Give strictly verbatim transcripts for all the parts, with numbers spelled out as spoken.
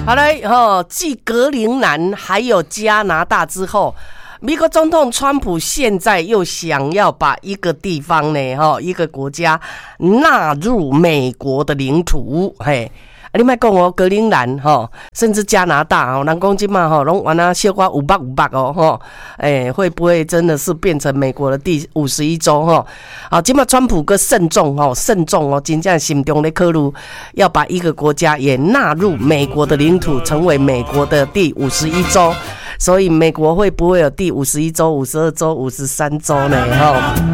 好了，哦，继格陵兰还有加拿大之后，美国总统川普现在又想要把一个地方呢，哈，一个国家纳入美国的领土，嘿。啊，你莫讲哦，格陵兰吼，甚至加拿大哦，人讲即嘛吼，拢完啊小可五百五百哦吼，诶，会不会真的是变成美国的第五十一州吼？啊，即嘛川普个慎重哦，慎重哦，真正心中咧考虑要把一个国家也纳入美国的领土，成为美国的第五十一州。所以美国会不会有第五十一州、五十二州、五十三州呢？吼，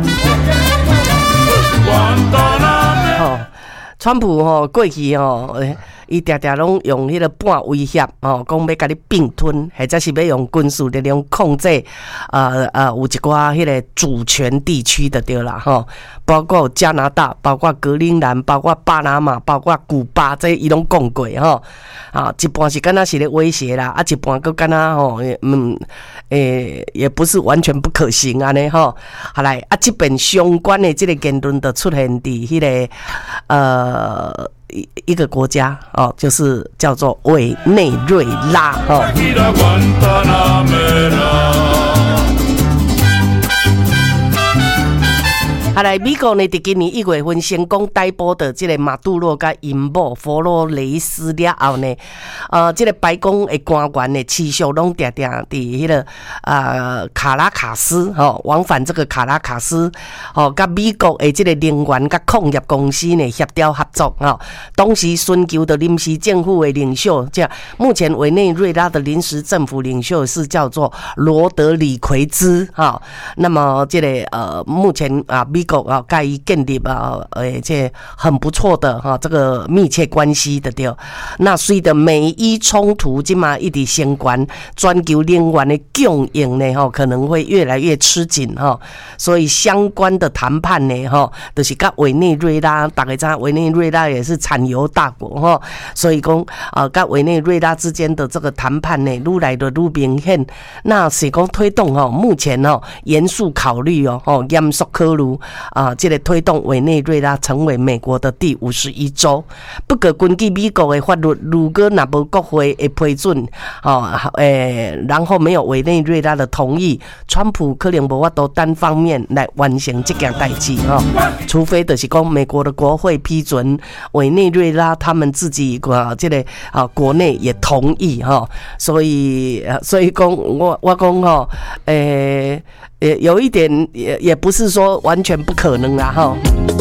吼。川普吼过去吼，伊常常拢用迄个半威胁吼，讲要甲你并吞，或者是要用军事力量控制，呃呃，有一寡迄个主权地区的对啦吼，包括加拿大，包括格陵兰，包括巴拿马，包括古巴，这伊拢讲过吼。啊，一半是敢若是咧威胁啦，啊，一半佫敢若吼，嗯，诶、欸，也不是完全不可行安尼吼。好来，啊，这边相关的这个言论就出现伫迄个呃一一个国家哦，就是叫做委内瑞拉哦。好来，美国呢，伫今年一月份成功逮捕的这个马杜罗甲因某佛罗雷斯了后呢，呃，这个白宫的官员呢，持续拢定定伫迄个呃卡拉卡斯吼、哦，往返这个卡拉卡斯吼，甲、哦、美国的这个能源甲矿业公司呢协调合作吼、哦，同时寻求的临时政府的领袖，这目前委内瑞拉的临时政府领袖是叫做罗德里奎兹哈、哦，那么这个呃，目前啊美国啊，甲伊建立啊，诶，这很不错的哈，这个密切关系的对。那随着美伊冲突今嘛一直升悬，全球能源的供应呢，哈，可能会越来越吃紧哈。所以相关的谈判呢，哈，就是甲委内瑞拉，大家知道委内瑞拉也是产油大国哈，所以讲啊，甲委内瑞拉之间的这个谈判呢，愈来的愈明显。那是讲推动哈，目前哈严肃考虑哦，哦严肃考虑。啊，这个推动委内瑞拉成为美国的第五十一州。不过，根据美国的法律，如果若无国会的批准，哦，诶，然后没有委内瑞拉的同意，川普可能无法度单方面来完成这件代志哈。除非就是讲美国的国会批准，委内瑞拉他们自己啊，这个啊国内也同意哈。所以，所以讲我我讲吼，诶。也有一点也也不是说完全不可能啦哈。